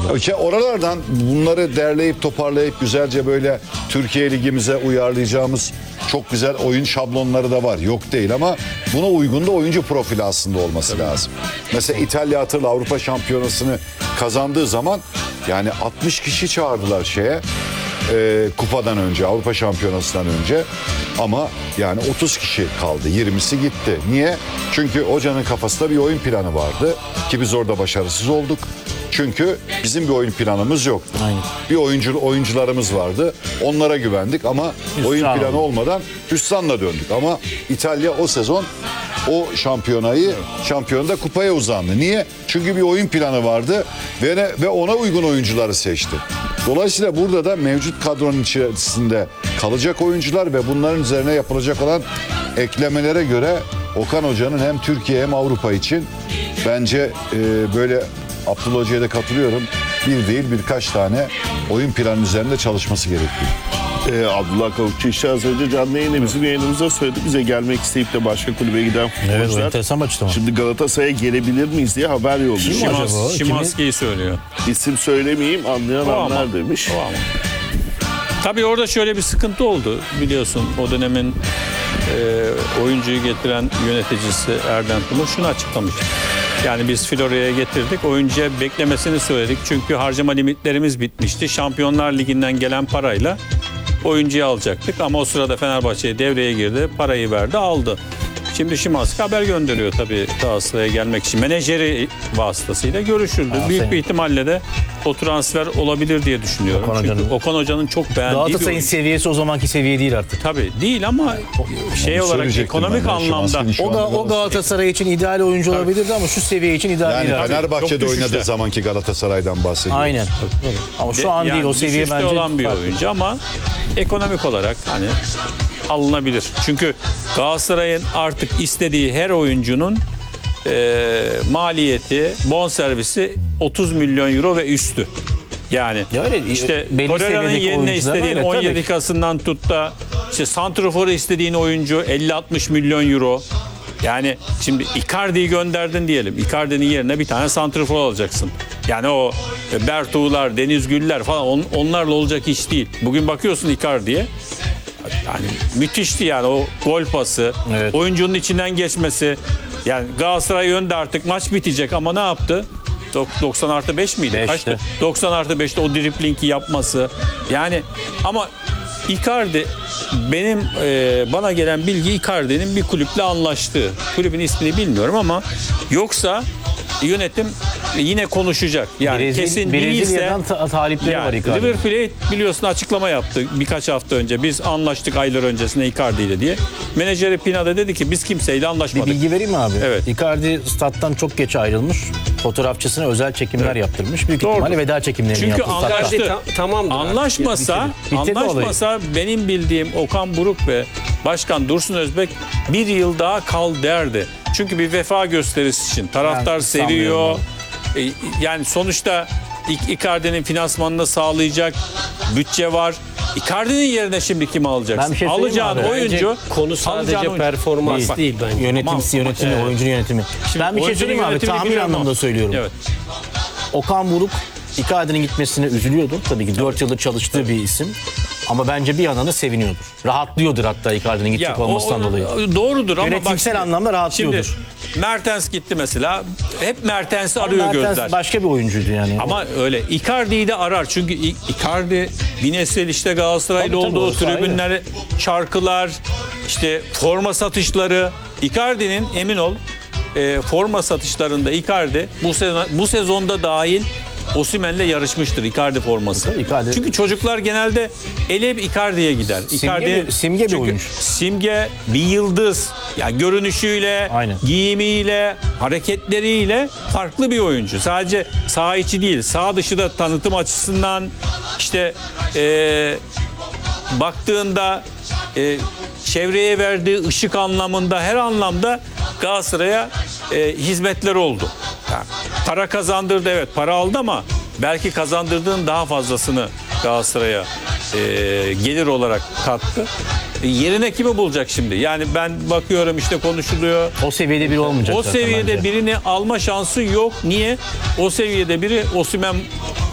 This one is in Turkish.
İşte oralardan bunları derleyip toparlayıp güzelce böyle Türkiye Ligimize uyarlayacağımız çok güzel oyun şablonları da var. Yok değil ama buna uygun da oyuncu profili aslında olması lazım. Mesela İtalya hatırla Avrupa Şampiyonası'nı kazandığı zaman yani 60 kişi çağırdılar kupadan önce, Avrupa Şampiyonası'ndan önce. Ama yani 30 kişi kaldı, 20'si gitti. Niye? Çünkü hocanın kafasında bir oyun planı vardı ki biz orada başarısız olduk. Çünkü bizim bir oyun planımız yoktu. Aynen. Bir oyuncularımız vardı. Onlara güvendik ama oyun planı olmadan hüsranla döndük. Ama İtalya o sezon o şampiyonda kupaya uzandı. Niye? Çünkü bir oyun planı vardı ve ona uygun oyuncuları seçti. Dolayısıyla burada da mevcut kadronun içerisinde kalacak oyuncular ve bunların üzerine yapılacak olan eklemelere göre Okan Hoca'nın hem Türkiye hem Avrupa için bence böyle Abdullah Hoca'ya da katılıyorum. Bir değil birkaç tane oyun planı üzerinde çalışması gerekiyor. Abdullah Kavukçu işte az önce canlı yayında bizim yayınımıza söyledi. Bize gelmek isteyip de başka kulübe giden Evet, futbolcular. enteresan açıklama. Şimdi Galatasaray'a gelebilir miyiz diye haber yollamış. Kim acaba? Şimanski'yi söylüyor. İsim söylemeyeyim, anlayan O anlar ama. demiş. O ama. Tabii orada şöyle bir sıkıntı oldu. Biliyorsun o dönemin oyuncuyu getiren yöneticisi Erdem Timur şunu açıklamıştı. Yani biz Florya'ya getirdik. Oyuncuya beklemesini söyledik. Çünkü harcama limitlerimiz bitmişti. Şampiyonlar Ligi'nden gelen parayla oyuncuyu alacaktık. Ama o sırada Fenerbahçe devreye girdi. Parayı verdi, aldı. Şimdi Şimanski haber gönderiyor tabii Galatasaray'a gelmek için. Menajeri vasıtasıyla görüşüldü. Büyük bir ihtimalle de o transfer olabilir diye düşünüyorum. Çünkü Okan Hoca'nın çok beğendiği Galatasaray'ın seviyesi o zamanki seviye değil artık. Tabii değil ama olarak ekonomik anlamda O Galatasaray için ideal oyuncu olabilirdi ama şu seviye için ideal yani değil artık. Fenerbahçe'de Çok oynadığı düşüşte. zamanki Galatasaray'dan bahsediyoruz. Aynen. Ama şu an değil o seviye düşüşte bence. olan bir farklı. oyuncu ama ekonomik olarak hani alınabilir. Çünkü Galatasaray'ın artık istediği her oyuncunun maliyeti, bonservisi 30 milyon euro ve üstü. Yani Ya öyle, işte belli Torreira'nın seviyedeki yerine oyuncular istediğin öyle, tabii 17 ki. kasından tut da işte santraforu istediğin oyuncu 50-60 milyon euro. Yani şimdi Icardi'yi gönderdin diyelim. Icardi'nin yerine bir tane santrafor alacaksın. Yani o Bertuğlar, Deniz Güller falan onlarla olacak iş değil. Bugün bakıyorsun Icardi'ye. Yani müthişti yani o gol pası, Evet. oyuncunun içinden geçmesi. Yani Galatasaray önde artık maç bitecek ama ne yaptı? 90+5 miydi? Beşti. Kaçtı? 90+5'te o driblingi yapması. Yani ama Icardi benim bana gelen bilgi Icardi'nin bir kulüple anlaştığı. Kulübün ismini bilmiyorum ama yoksa yönetim yine konuşacak. Yani kesin değilse Brezilya'dan talipleri var Icardi. River Plate biliyorsun açıklama yaptı birkaç hafta önce. Biz anlaştık aylar öncesinde Icardi ile diye. Menajeri Pina da dedi ki biz kimseyle Bir anlaşmadık. bilgi vereyim mi abi? Evet. Icardi stat'tan çok geç ayrılmış. Fotoğrafçısına özel çekimler yaptırmış. Büyük Doğrudur. ihtimalle veda çekimlerini Çünkü yaptı statta. anlaştı. Tamamdır. Anlaşmasa benim bildiğim Okan Buruk ve Başkan Dursun Özbek bir yıl daha kal derdi. Çünkü bir vefa gösterisi için taraftar Ben seviyor. sanmıyorum. Yani sonuçta Icardi'nin finansmanını sağlayacak bütçe var. Icardi'nin yerine şimdi kim alacaksın? Ben bir şey söyleyeyim Alacağın mi abi? oyuncu Konu sadece alacağın oyuncu. performans Bak, değil bence. Yönetimi, oyuncunun yönetimi. Ben bir şey oyuncunun söyleyeyim mi abi? yönetimini Tahmin biliyorum anlamında ama. söylüyorum. Evet. Okan Buruk Icardi'nin gitmesine üzülüyordu. Tabii ki 4 yıldır çalıştığı bir isim. Ama bence bir yandan da seviniyordur. Rahatlıyordur hatta Icardi'nin gidecek olmasından dolayı. Doğrudur ama Yönetimsel bak, anlamda rahatlıyordur. Şimdi Mertens gitti mesela. Hep Mertens'i arıyor Mertens gözler. başka bir oyuncuydu yani. Ama öyle Icardi'yi de arar. Çünkü Icardi Binesel işte Galatasaraylı Tabii, tabii, olduğu orası ayrı. tribünler, şarkılar, işte forma satışları. Icardi'nin emin ol forma satışlarında Icardi bu sezonda dahil Osimhen'le yarışmıştır Icardi forması. Icardi- Çünkü çocuklar genelde ele hep Icardi'ye gider. Simge bir çünkü oyuncu. Simge bir yıldız. Yani görünüşüyle, Aynen. giyimiyle, hareketleriyle farklı bir oyuncu. Sadece saha içi değil, saha dışı da tanıtım açısından işte baktığında çevreye verdiği ışık anlamında her anlamda Galatasaray'a hizmetler oldu. Yani para kazandırdı, evet para aldı ama belki kazandırdığın daha fazlasını Galatasaray'a gelir olarak kattı. Yerine kimi bulacak şimdi? Yani ben bakıyorum işte konuşuluyor. O seviyede biri olmayacak O zaten seviyede bence. birini alma şansı yok. Niye? O seviyede biri Osimhen